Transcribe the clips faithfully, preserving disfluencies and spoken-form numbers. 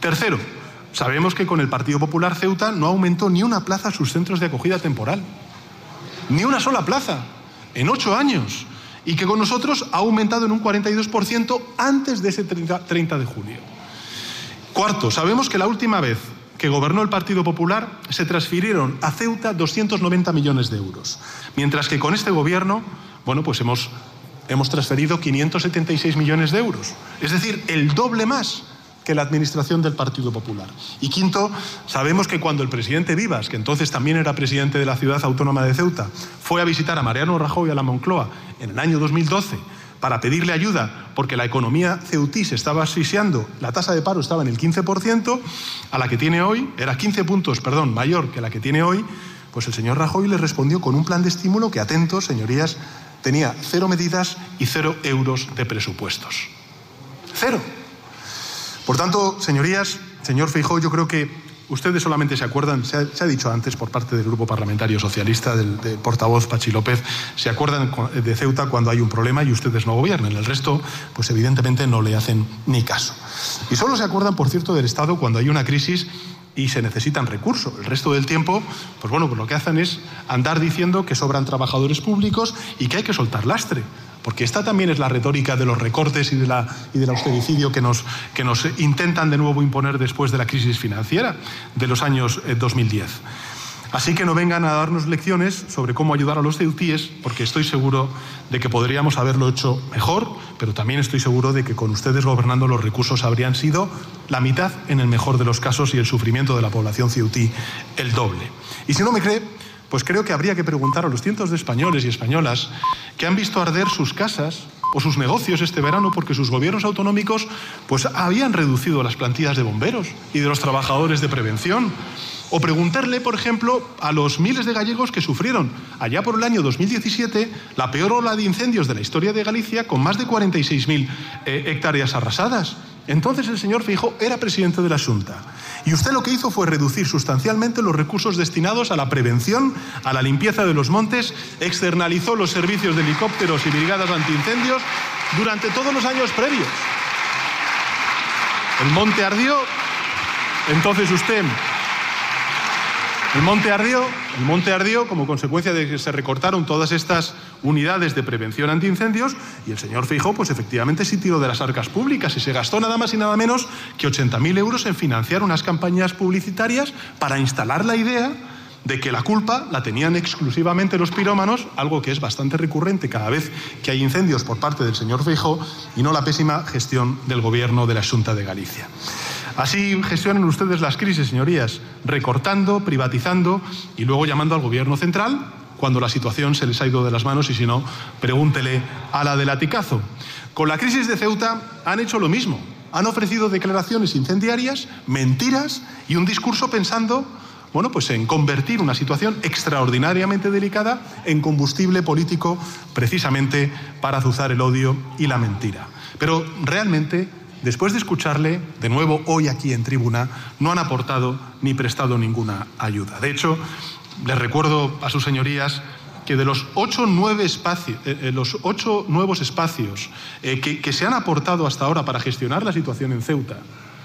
Tercero, sabemos que con el Partido Popular Ceuta no aumentó ni una plaza sus centros de acogida temporal. Ni una sola plaza, en ocho años. Y que con nosotros ha aumentado en un cuarenta y dos por ciento antes de ese treinta de julio. Cuarto, sabemos que la última vez que gobernó el Partido Popular se transfirieron a Ceuta doscientos noventa millones de euros. Mientras que con este gobierno, bueno, pues hemos, hemos transferido quinientos setenta y seis millones de euros. Es decir, el doble más que la administración del Partido Popular. Y quinto, sabemos que cuando el presidente Vivas, que entonces también era presidente de la ciudad autónoma de Ceuta, fue a visitar a Mariano Rajoy a la Moncloa en el año dos mil doce para pedirle ayuda porque la economía ceutí se estaba asfixiando, la tasa de paro estaba en el quince por ciento, a la que tiene hoy, era quince puntos, perdón, mayor que la que tiene hoy, pues el señor Rajoy le respondió con un plan de estímulo que, atentos, señorías, tenía cero medidas y cero euros de presupuestos. Cero. Por tanto, señorías, señor Feijóo, yo creo que ustedes solamente se acuerdan, se ha, se ha dicho antes por parte del Grupo Parlamentario Socialista, del, del portavoz Pachi López, se acuerdan de Ceuta cuando hay un problema y ustedes no gobiernan. El resto, pues evidentemente no le hacen ni caso. Y solo se acuerdan, por cierto, del Estado cuando hay una crisis y se necesitan recursos. El resto del tiempo, pues bueno, pues lo que hacen es andar diciendo que sobran trabajadores públicos y que hay que soltar lastre. Porque esta también es la retórica de los recortes y, de la, y del austericidio que nos, que nos intentan de nuevo imponer después de la crisis financiera de los años eh, dos mil diez. Así que no vengan a darnos lecciones sobre cómo ayudar a los ceutíes, porque estoy seguro de que podríamos haberlo hecho mejor, pero también estoy seguro de que con ustedes gobernando los recursos habrían sido la mitad en el mejor de los casos y el sufrimiento de la población ceutí el doble. Y si no me cree, pues creo que habría que preguntar a los cientos de españoles y españolas que han visto arder sus casas o sus negocios este verano porque sus gobiernos autonómicos pues habían reducido las plantillas de bomberos y de los trabajadores de prevención. O preguntarle, por ejemplo, a los miles de gallegos que sufrieron allá por el año dos mil diecisiete la peor ola de incendios de la historia de Galicia con más de cuarenta y seis mil eh, hectáreas arrasadas. Entonces el señor Feijóo era presidente de la Xunta. Y usted lo que hizo fue reducir sustancialmente los recursos destinados a la prevención, a la limpieza de los montes, externalizó los servicios de helicópteros y brigadas antiincendios durante todos los años previos. El monte ardió, entonces usted... El monte ardió, el monte ardió como consecuencia de que se recortaron todas estas unidades de prevención antiincendios y el señor Feijóo, pues efectivamente sí tiró de las arcas públicas y se gastó nada más y nada menos que ochenta mil euros en financiar unas campañas publicitarias para instalar la idea de que la culpa la tenían exclusivamente los pirómanos, algo que es bastante recurrente cada vez que hay incendios por parte del señor Feijóo, y no la pésima gestión del gobierno de la Xunta de Galicia. Así gestionan ustedes las crisis, señorías, recortando, privatizando y luego llamando al gobierno central cuando la situación se les ha ido de las manos y si no, pregúntele a la del latigazo. Con la crisis de Ceuta han hecho lo mismo. Han ofrecido declaraciones incendiarias, mentiras y un discurso pensando, bueno, pues en convertir una situación extraordinariamente delicada en combustible político precisamente para azuzar el odio y la mentira. Pero realmente, después de escucharle, de nuevo hoy aquí en tribuna, no han aportado ni prestado ninguna ayuda. De hecho, les recuerdo a sus señorías que de los ocho, nueve espacios, eh, los ocho nuevos espacios eh, que, que se han aportado hasta ahora para gestionar la situación en Ceuta,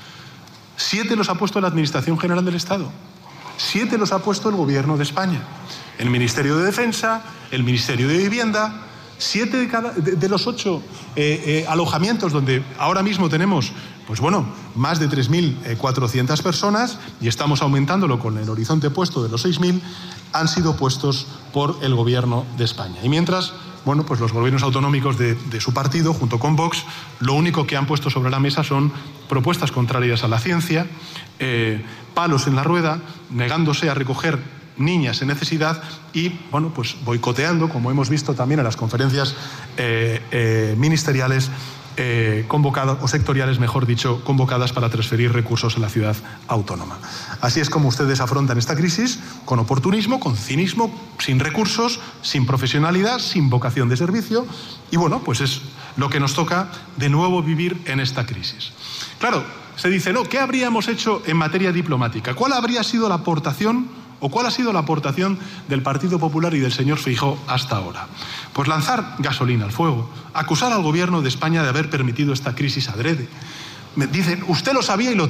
siete los ha puesto la Administración General del Estado, siete los ha puesto el Gobierno de España, el Ministerio de Defensa, el Ministerio de Vivienda. Siete de, cada, de, de los ocho eh, eh, alojamientos donde ahora mismo tenemos, pues bueno, más de tres mil cuatrocientas personas y estamos aumentándolo con el horizonte puesto de los seis mil, han sido puestos por el Gobierno de España. Y mientras, bueno, pues los gobiernos autonómicos de, de su partido, junto con Vox, lo único que han puesto sobre la mesa son propuestas contrarias a la ciencia, eh, palos en la rueda, negándose a recoger niñas en necesidad y, bueno, pues boicoteando, como hemos visto también en las conferencias eh, eh, ministeriales eh, convocadas, o sectoriales, mejor dicho, convocadas para transferir recursos a la ciudad autónoma. Así es como ustedes afrontan esta crisis, con oportunismo, con cinismo, sin recursos, sin profesionalidad, sin vocación de servicio, y bueno, pues es lo que nos toca de nuevo vivir en esta crisis. Claro, se dice, no, ¿qué habríamos hecho en materia diplomática? ¿Cuál habría sido la aportación ¿O cuál ha sido la aportación del Partido Popular y del señor Feijóo hasta ahora? Pues lanzar gasolina al fuego, acusar al Gobierno de España de haber permitido esta crisis adrede. Me dicen, usted lo sabía y lo